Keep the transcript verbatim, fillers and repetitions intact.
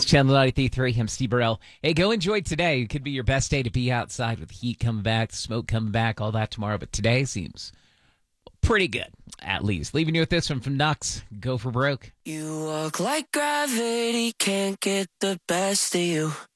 Channel ninety-three point three. I'm Steve Burrell. Hey, go enjoy today. It could be your best day to be outside with the heat coming back, the smoke coming back, all that tomorrow. But today seems pretty good, at least. Leaving you with this one from Nux. Go for broke. You walk like gravity, can't get the best of you.